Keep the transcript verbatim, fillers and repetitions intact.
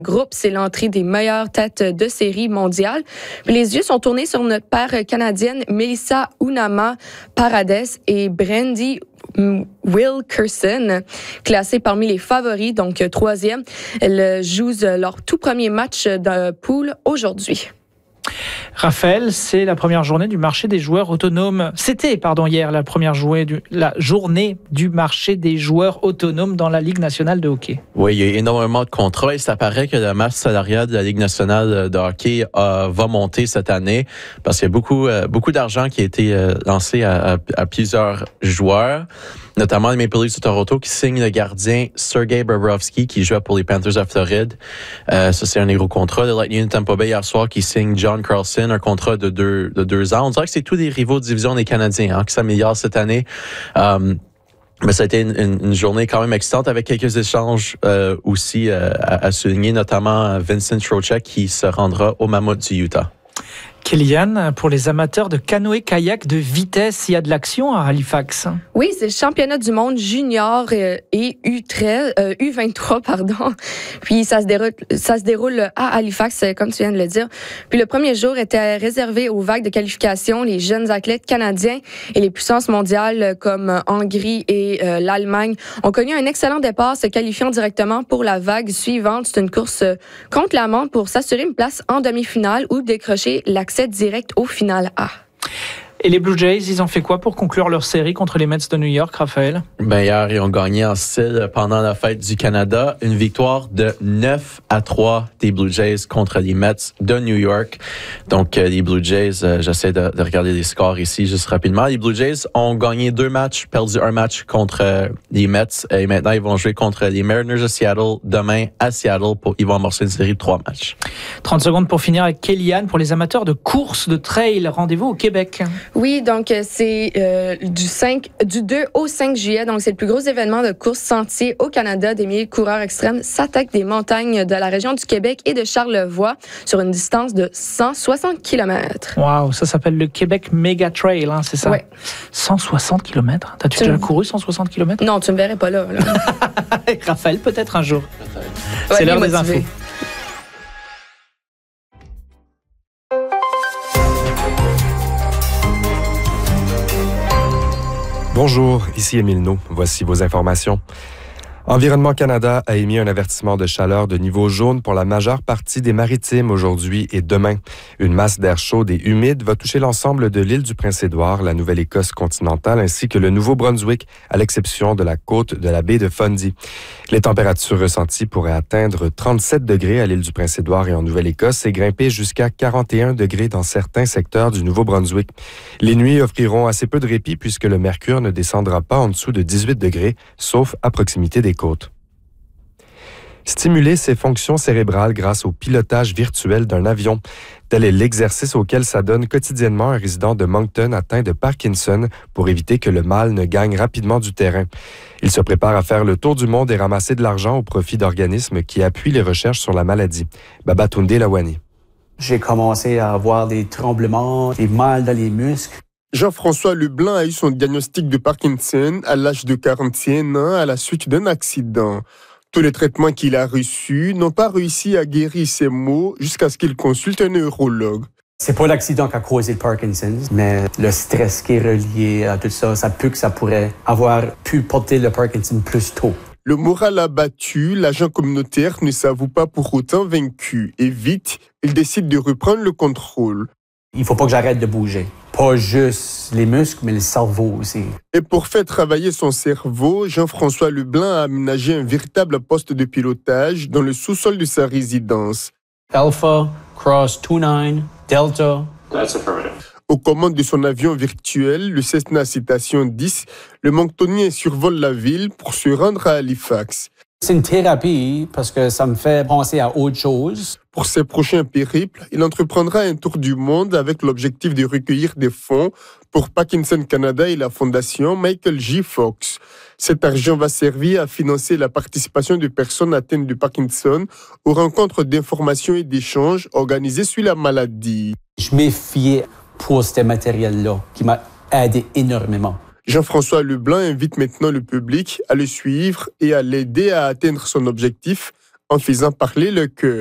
Groupe, c'est l'entrée des meilleures têtes de série mondiale. Puis les yeux sont tournés sur notre paire canadienne Melissa Unama Paredes et Brandy Wilkerson, classées parmi les favoris, donc troisième. Elles jouent leur tout premier match de poule aujourd'hui. Raphaël, c'est la première journée du marché des joueurs autonomes. C'était, pardon, hier, la première journée du, la journée du marché des joueurs autonomes dans la Ligue nationale de hockey. Oui, il y a énormément de contrats et ça paraît que la masse salariale de la Ligue nationale de hockey euh, va monter cette année parce qu'il y a beaucoup, euh, beaucoup d'argent qui a été euh, lancé à, à, à plusieurs joueurs, notamment les Maple Leafs de Toronto qui signent le gardien Sergei Bobrovsky qui jouait pour les Panthers de Floride. Euh, ça, c'est un des gros contrats. Le Lightning de Tampa Bay hier soir qui signe John Carlson, un contrat de deux, de deux ans. On dirait que c'est tous des rivaux de division des Canadiens hein, qui s'améliorent cette année. Um, mais ça a été une, une, une journée quand même excitante avec quelques échanges euh, aussi euh, à, à souligner, notamment Vincent Trocheck qui se rendra au Mammoth du Utah. Kéliane, pour les amateurs de canoë-kayak de vitesse, il y a de l'action à Halifax. Oui, c'est le championnat du monde junior euh, et U treize, euh, U vingt-trois, pardon. Puis ça se déroule, ça se déroule à Halifax, comme tu viens de le dire. Puis le premier jour était réservé aux vagues de qualification. Les jeunes athlètes canadiens et les puissances mondiales comme Hongrie et euh, l'Allemagne ont connu un excellent départ, se qualifiant directement pour la vague suivante. C'est une course contre la montre pour s'assurer une place en demi-finale ou décrocher l'accès direct au final A. Et les Blue Jays, ils ont fait quoi pour conclure leur série contre les Mets de New York, Raphaël? Ben hier, ils ont gagné en style pendant la fête du Canada. Une victoire de neuf à trois des Blue Jays contre les Mets de New York. Donc, euh, les Blue Jays, euh, j'essaie de, de regarder les scores ici juste rapidement. Les Blue Jays ont gagné deux matchs, perdu un match contre euh, les Mets. Et maintenant, ils vont jouer contre les Mariners de Seattle demain à Seattle. Pour, ils vont amorcer une série de trois matchs. trente secondes pour finir avec Kéliane. Pour les amateurs de course, de trail, rendez-vous au Québec. Oui, donc c'est euh, du, cinq, du deux au cinq juillet. Donc, c'est le plus gros événement de course sentier au Canada. Des milliers de coureurs extrêmes s'attaquent des montagnes de la région du Québec et de Charlevoix sur une distance de cent soixante kilomètres. Wow, ça s'appelle le Québec Mega Trail, hein, c'est ça? Oui. cent soixante kilomètres? T'as-tu tu déjà me... couru cent soixante kilomètres? Non, tu me verrais pas là. là. Raphaël, peut-être un jour. Peut-être. C'est Ouais, l'heure des motivé. infos. Bonjour, ici Émile Naud. Voici vos informations. Environnement Canada a émis un avertissement de chaleur de niveau jaune pour la majeure partie des maritimes aujourd'hui et demain. Une masse d'air chaud et humide va toucher l'ensemble de l'île du Prince-Édouard, la Nouvelle-Écosse continentale ainsi que le Nouveau-Brunswick, à l'exception de la côte de la baie de Fundy. Les températures ressenties pourraient atteindre trente-sept degrés à l'île du Prince-Édouard et en Nouvelle-Écosse et grimper jusqu'à quarante et un degrés dans certains secteurs du Nouveau-Brunswick. Les nuits offriront assez peu de répit puisque le mercure ne descendra pas en dessous de dix-huit degrés, sauf à proximité des côtes. Stimuler ses fonctions cérébrales grâce au pilotage virtuel d'un avion. Tel est l'exercice auquel s'adonne quotidiennement un résident de Moncton atteint de Parkinson pour éviter que le mal ne gagne rapidement du terrain. Il se prépare à faire le tour du monde et ramasser de l'argent au profit d'organismes qui appuient les recherches sur la maladie. Babatunde Lawani. J'ai commencé à avoir des tremblements, des mal dans les muscles. Jean-François Leblanc a eu son diagnostic de Parkinson à l'âge de quarante et un ans à la suite d'un accident. Tous les traitements qu'il a reçus n'ont pas réussi à guérir ses maux jusqu'à ce qu'il consulte un neurologue. C'est pas l'accident qui a causé le Parkinson, mais le stress qui est relié à tout ça, ça peut que ça pourrait avoir pu porter le Parkinson plus tôt. Le moral abattu, l'agent communautaire ne s'avoue pas pour autant vaincu et vite, il décide de reprendre le contrôle. Il faut pas que j'arrête de bouger. Pas juste les muscles, mais le cerveau aussi. Et pour faire travailler son cerveau, Jean-François Leblanc a aménagé un véritable poste de pilotage dans le sous-sol de sa résidence. Alpha, Cross vingt-neuf, Delta. That's affirmative. Aux commandes de son avion virtuel, le Cessna Citation dix, le Monctonien survole la ville pour se rendre à Halifax. C'est une thérapie parce que ça me fait penser à autre chose. Pour ses prochains périples, il entreprendra un tour du monde avec l'objectif de recueillir des fonds pour Parkinson Canada et la fondation Michael J. Fox. Cet argent va servir à financer la participation de personnes atteintes de Parkinson aux rencontres d'information et d'échanges organisées sur la maladie. Je m'ai fié pour ce matériel-là qui m'a aidé énormément. Jean-François Leblanc invite maintenant le public à le suivre et à l'aider à atteindre son objectif en faisant parler le cœur.